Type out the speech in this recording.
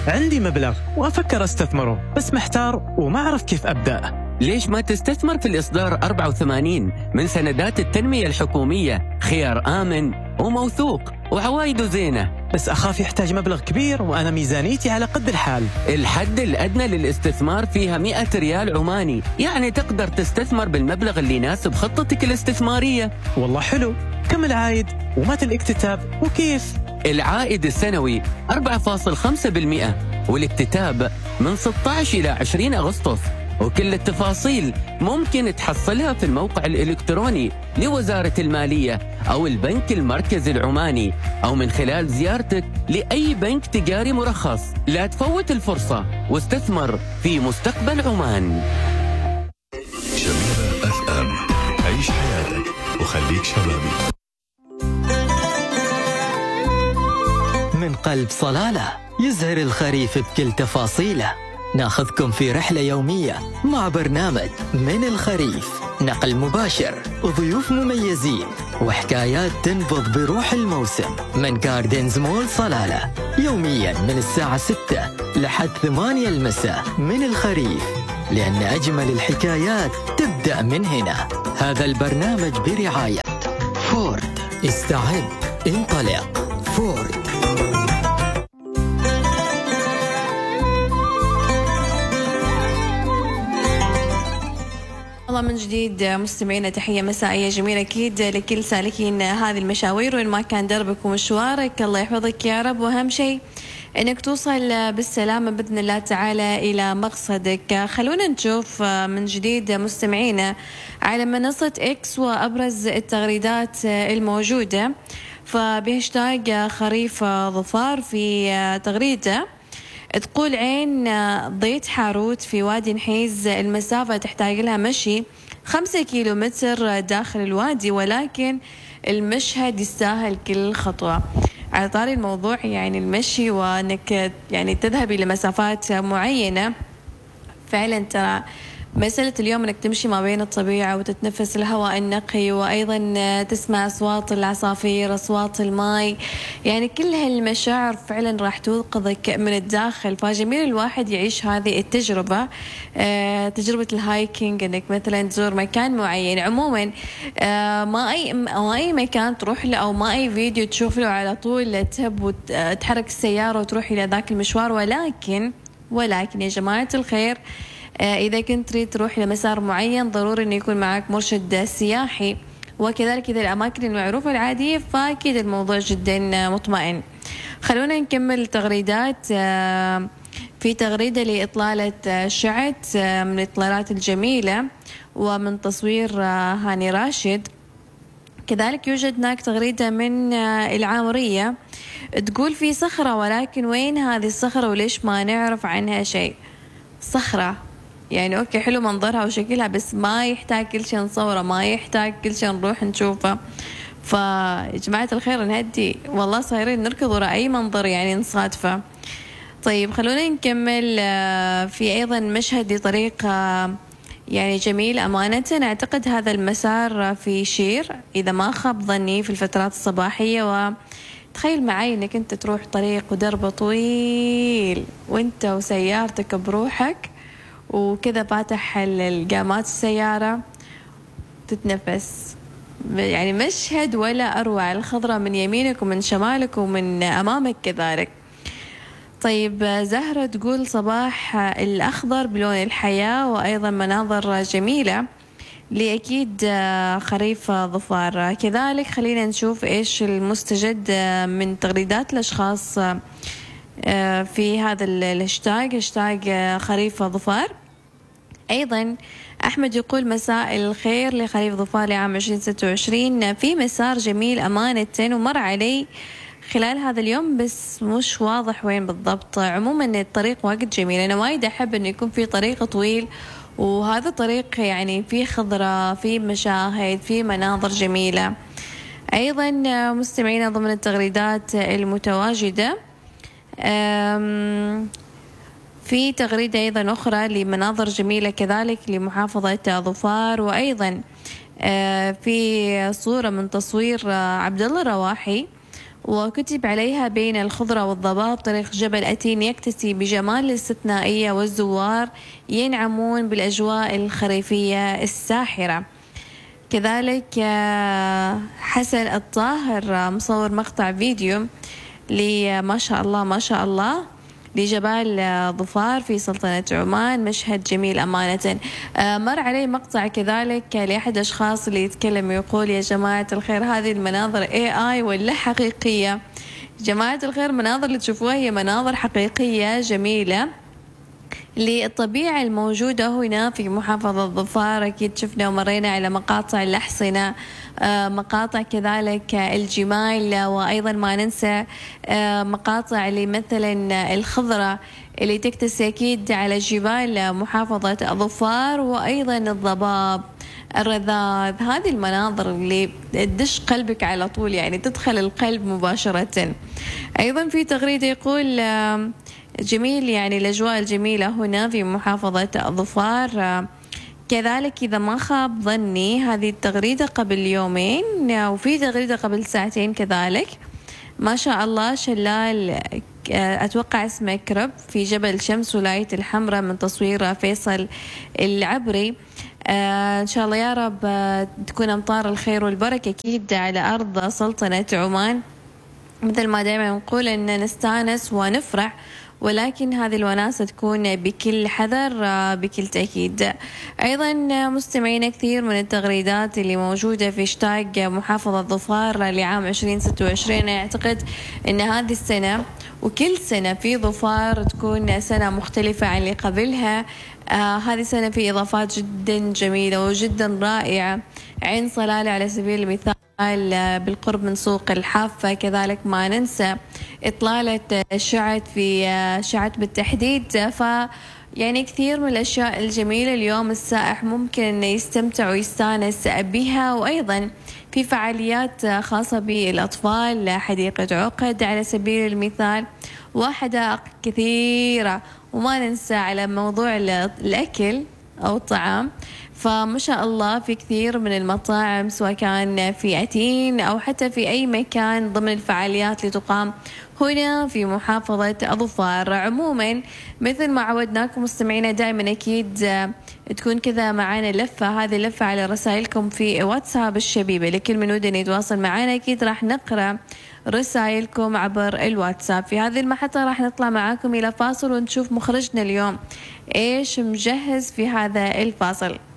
عندي مبلغ وأفكر أستثمره، بس محتار وما أعرف كيف أبدأ. ليش ما تستثمر في الإصدار 84 من سندات التنمية الحكومية؟ خيار آمن وموثوق وعوايده زينة. بس أخاف يحتاج مبلغ كبير وأنا ميزانيتي على قد الحال. الحد الأدنى للاستثمار فيها 100 ريال عماني، يعني تقدر تستثمر بالمبلغ اللي يناسب خطتك الاستثمارية. والله حلو. كم العائد ومتى الاكتتاب وكيف؟ العائد السنوي 4.5%، والاكتتاب من 16 إلى 20 أغسطس. وكل التفاصيل ممكن تحصلها في الموقع الإلكتروني لوزارة المالية أو البنك المركزي العماني، أو من خلال زيارتك لأي بنك تجاري مرخص. لا تفوت الفرصة واستثمر في مستقبل عمان. شبيبة اف ام، عيش حياتك وخليك شبابي. من قلب صلالة يزهر الخريف بكل تفاصيله. ناخذكم في رحلة يومية مع برنامج من الخريف، نقل مباشر وضيوف مميزين وحكايات تنبض بروح الموسم من جاردنز مول صلالة، يوميا من الساعة 6 لحد 8 المساء. من الخريف، لأن أجمل الحكايات تبدأ من هنا. هذا البرنامج برعاية فورد. استعد، انطلق، فورد. الله من جديد مستمعينا، تحية مسائية جميلة أكيد لكل سالكين هذه المشاوير وين ما كان دربك ومشوارك. الله يحفظك يا رب، وأهم شيء أنك توصل بالسلامة بإذن الله تعالى إلى مقصدك. خلونا نشوف من جديد مستمعينا على منصة إكس وأبرز التغريدات الموجودة. فبهاشتاج خريف ظفار في تغريدة تقول: عين ضيت حاروت في وادي نحيز، المسافة تحتاج لها مشي 5 كيلومتر داخل الوادي، ولكن المشهد يستاهل كل خطوة. على طاري الموضوع يعني المشي وأنك يعني تذهبي لمسافات معينة، فعلا ترى مسألة اليوم أنك تمشي ما بين الطبيعة وتتنفس الهواء النقي، وأيضا تسمع أصوات العصافير، أصوات الماء، يعني كل هالمشاعر فعلا راح توقظك من الداخل. فجميل الواحد يعيش هذه التجربة، تجربة الهايكينج، أنك مثلا تزور مكان معين. عموما ما أي مكان تروح له أو ما أي فيديو تشوف له على طول تهب وتحرك السيارة وتروح إلى ذاك المشوار، ولكن يا جماعة الخير، إذا كنت تريد تروح لمسار معين ضروري أن يكون معك مرشد سياحي، وكذلك إذا الأماكن المعروفة العادية فأكيد الموضوع جدا مطمئن. خلونا نكمل تغريدات. في تغريدة لإطلالة شعت من الإطلالات الجميلة ومن تصوير هاني راشد. كذلك يوجد هناك تغريدة من العامرية تقول: في صخرة، ولكن وين هذه الصخرة وليش ما نعرف عنها شيء؟ صخرة يعني أوكي حلو منظرها وشكلها، بس ما يحتاج كل شيء نصوره، ما يحتاج كل شيء نروح نشوفه. فيا جماعة الخير نهدي، والله صايرين نركض وراء أي منظر يعني نصادفه. طيب خلونا نكمل. في أيضا مشهد لطريق يعني جميل أمانة. أعتقد هذا المسار في شير إذا ما خاب ظني في الفترات الصباحية، وتخيل معي أنك أنت تروح طريق ودربه طويل وأنت وسيارتك بروحك وكذا فاتح القامات السيارة تتنفس، يعني مشهد ولا أروع. الخضرة من يمينك ومن شمالك ومن أمامك كذلك. طيب زهرة تقول: صباح الأخضر بلون الحياة وأيضا مناظر جميلة لأكيد خريف ظفار. كذلك خلينا نشوف إيش المستجد من تغريدات الأشخاص في هذا الهاشتاج، هاشتاج خريف ظفار. أيضا أحمد يقول: مساء الخير لخريف ظفار لعام 2026، في مسار جميل أمانة ومر علي خلال هذا اليوم بس مش واضح وين بالضبط. عموما الطريق واجد جميل، أنا وايد أحب أنه يكون في طريق طويل وهذا طريق يعني فيه خضرة، فيه مشاهد، فيه مناظر جميلة. أيضا مستمعينا ضمن التغريدات المتواجدة في تغريدة أيضا أخرى لمناظر جميلة كذلك لمحافظة ظفار، وأيضا في صورة من تصوير عبد الله الرواحي وكتب عليها بين الخضرة والضباب طريق جبل أتين يكتسي بجمال الاستثنائية، والزوار ينعمون بالأجواء الخريفية الساحرة. كذلك حسن الطاهر مصور مقطع فيديو ما شاء الله ما شاء الله لجبال ظفار في سلطنة عمان، مشهد جميل أمانة. مر علي مقطع كذلك لأحد الأشخاص اللي يتكلم يقول يا جماعة الخير هذه المناظر AI ولا حقيقية؟ جماعة الخير مناظر اللي تشوفوها هي مناظر حقيقية جميلة للطبيعة الموجودة هنا في محافظة ظفار. أكيد شفنا ومرينا على مقاطع الأحصنة، مقاطع كذلك الجمال، وأيضا ما ننسى مقاطع لمثلا الخضرة اللي تكتسي أكيد على جبال محافظة ظفار، وأيضا الضباب، الرذاذ. هذه المناظر اللي تدش قلبك على طول، يعني تدخل القلب مباشرة. أيضا في تغريدة يقول جميل يعني الأجواء الجميلة هنا في محافظة ظفار. كذلك إذا ما خاب ظني هذه التغريدة قبل يومين، وفي تغريدة قبل ساعتين كذلك. ما شاء الله شلال أتوقع اسمه كرب في جبل شمس ولاية الحمراء، من تصوير فيصل العبري. إن شاء الله يا رب تكون أمطار الخير والبركة أكيد على أرض سلطنة عمان. مثل ما دائما نقول أن نستانس ونفرح، ولكن هذه الوناسة تكون بكل حذر بكل تأكيد. أيضا مستمعين كثير من التغريدات اللي موجودة في هاشتاج محافظة ظفار لعام 2026. أعتقد أن هذه السنة وكل سنة في ظفار تكون سنة مختلفة عن اللي قبلها. هذه سنة في إضافات جدا جميلة وجدا رائعة. عين صلالة على سبيل المثال بالقرب من سوق الحافة، كذلك ما ننسى إطلالة شعت بالتحديد. يعني كثير من الأشياء الجميلة اليوم السائح ممكن أنه يستمتع ويستانس بها. وأيضا في فعاليات خاصة بالأطفال، حديقة عقد على سبيل المثال، وحدائق كثيرة. وما ننسى على موضوع الأكل أو الطعام، فما شاء الله في كثير من المطاعم سواء كان في أتين أو حتى في أي مكان ضمن الفعاليات اللي تقام هنا في محافظة ظفار. عموما مثل ما عودناكم مستمعينا دائما أكيد تكون كذا معانا لفة، هذه اللفة على رسائلكم في واتساب الشبيبة. لكل من ودنا يتواصل معنا أكيد راح نقرأ رسائلكم عبر الواتساب. في هذه المحطة راح نطلع معاكم إلى فاصل ونشوف مخرجنا اليوم إيش مجهز في هذا الفاصل.